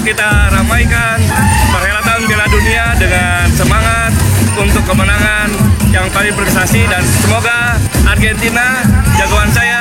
kita ramaikan perhelatan Piala Dunia dengan semangat untuk kemenangan yang paling berprestasi, dan semoga Argentina, jagoan saya,